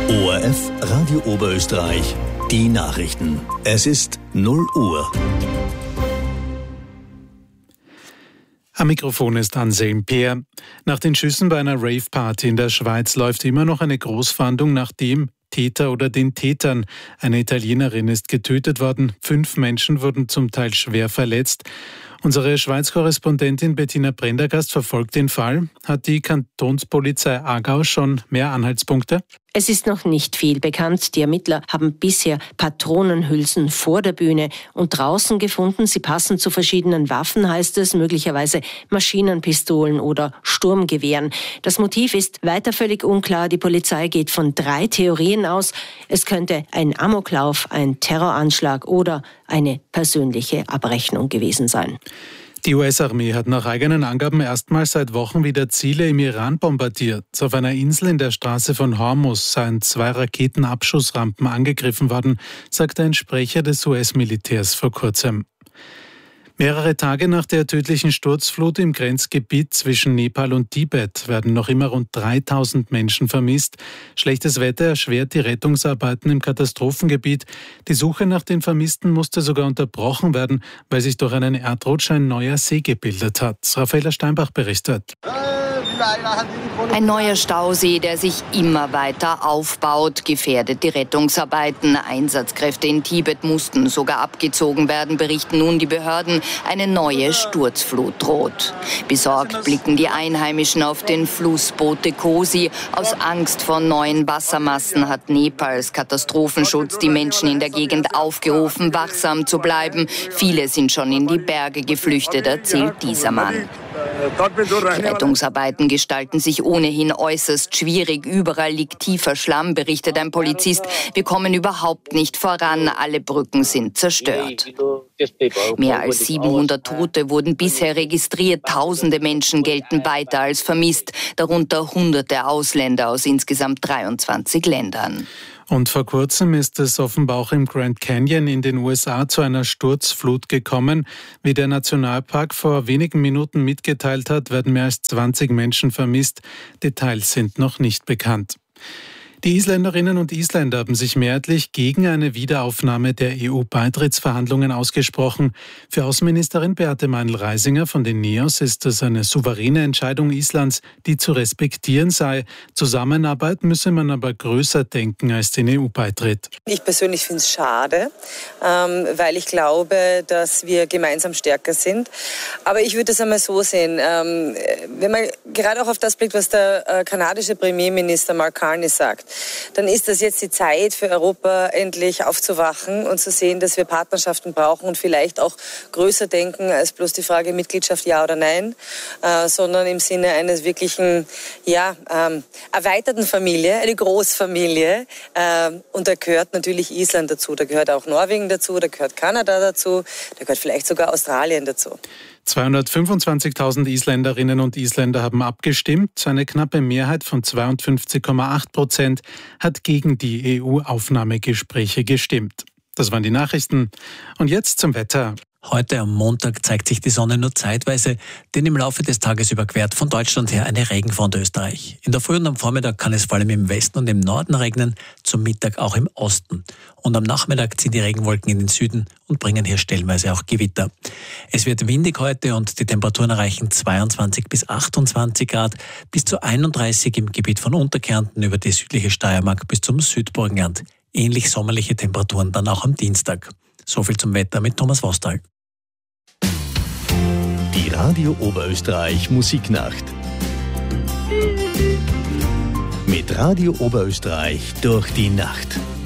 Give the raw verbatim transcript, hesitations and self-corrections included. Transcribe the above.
O R F Radio Oberösterreich, die Nachrichten. Es ist null Uhr. Am Mikrofon ist Anselm Peer. Nach den Schüssen bei einer Rave-Party in der Schweiz läuft immer noch eine Großfahndung nach dem Täter oder den Tätern. Eine Italienerin ist getötet worden. Fünf Menschen wurden zum Teil schwer verletzt. Unsere Schweiz-Korrespondentin Bettina Prendergast verfolgt den Fall. Hat die Kantonspolizei Aargau schon mehr Anhaltspunkte? Es ist noch nicht viel bekannt. Die Ermittler haben bisher Patronenhülsen vor der Bühne und draußen gefunden. Sie passen zu verschiedenen Waffen, heißt es, möglicherweise Maschinenpistolen oder Sturmgewehren. Das Motiv ist weiter völlig unklar. Die Polizei geht von drei Theorien aus. Es könnte ein Amoklauf, ein Terroranschlag oder eine persönliche Abrechnung gewesen sein. Die U S-Armee hat nach eigenen Angaben erstmals seit Wochen wieder Ziele im Iran bombardiert. Auf einer Insel in der Straße von Hormuz seien zwei Raketenabschussrampen angegriffen worden, sagte ein Sprecher des U S-Militärs vor kurzem. Mehrere Tage nach der tödlichen Sturzflut im Grenzgebiet zwischen Nepal und Tibet werden noch immer rund dreitausend Menschen vermisst. Schlechtes Wetter erschwert die Rettungsarbeiten im Katastrophengebiet. Die Suche nach den Vermissten musste sogar unterbrochen werden, weil sich durch einen Erdrutsch ein neuer See gebildet hat. Raffaella Steinbach berichtet. Ein neuer Stausee, der sich immer weiter aufbaut, gefährdet die Rettungsarbeiten. Einsatzkräfte in Tibet mussten sogar abgezogen werden, berichten nun die Behörden. Eine neue Sturzflut droht. Besorgt blicken die Einheimischen auf den Fluss Bote Kosi. Aus Angst vor neuen Wassermassen hat Nepals Katastrophenschutz die Menschen in der Gegend aufgerufen, wachsam zu bleiben. Viele sind schon in die Berge geflüchtet, erzählt dieser Mann. Die Rettungsarbeiten gestalten sich ohnehin äußerst schwierig. Überall liegt tiefer Schlamm, berichtet ein Polizist. Wir kommen überhaupt nicht voran. Alle Brücken sind zerstört. Mehr als siebenhundert Tote wurden bisher registriert. Tausende Menschen gelten weiter als vermisst. Darunter hunderte Ausländer aus insgesamt dreiundzwanzig Ländern. Und vor kurzem ist es offenbar auch im Grand Canyon in den U S A zu einer Sturzflut gekommen. Wie der Nationalpark vor wenigen Minuten mitgeteilt hat, werden mehr als zwanzig Menschen vermisst. Details sind noch nicht bekannt. Die Isländerinnen und Isländer haben sich mehrheitlich gegen eine Wiederaufnahme der E U-Beitrittsverhandlungen ausgesprochen. Für Außenministerin Beate Meindl-Reisinger von den NEOS ist es eine souveräne Entscheidung Islands, die zu respektieren sei. Zusammenarbeit müsse man aber größer denken als den E U-Beitritt. Ich persönlich finde es schade, ähm, weil ich glaube, dass wir gemeinsam stärker sind. Aber ich würde es einmal so sehen, ähm, wenn man gerade auch auf das blickt, was der äh, kanadische Premierminister Mark Carney sagt, dann ist das jetzt die Zeit für Europa, endlich aufzuwachen und zu sehen, dass wir Partnerschaften brauchen und vielleicht auch größer denken als bloß die Frage Mitgliedschaft ja oder nein, äh, sondern im Sinne eines wirklichen, ja, ähm, erweiterten Familie, eine Großfamilie. Äh, und da gehört natürlich Island dazu, da gehört auch Norwegen dazu, da gehört Kanada dazu, da gehört vielleicht sogar Australien dazu. zweihundertfünfundzwanzigtausend Isländerinnen und Isländer haben abgestimmt. Eine knappe Mehrheit von zweiundfünfzig Komma acht Prozent hat gegen die E U-Aufnahmegespräche gestimmt. Das waren die Nachrichten. Und jetzt zum Wetter. Heute am Montag zeigt sich die Sonne nur zeitweise, denn im Laufe des Tages überquert von Deutschland her eine Regenfront Österreich. In der Früh und am Vormittag kann es vor allem im Westen und im Norden regnen, zum Mittag auch im Osten. Und am Nachmittag ziehen die Regenwolken in den Süden und bringen hier stellenweise auch Gewitter. Es wird windig heute und die Temperaturen erreichen zweiundzwanzig bis achtundzwanzig Grad, bis zu einunddreißig im Gebiet von Unterkärnten über die südliche Steiermark bis zum Südburgenland. Ähnlich sommerliche Temperaturen dann auch am Dienstag. So viel zum Wetter mit Thomas Vostal. Die Radio Oberösterreich Musiknacht. Mit Radio Oberösterreich durch die Nacht.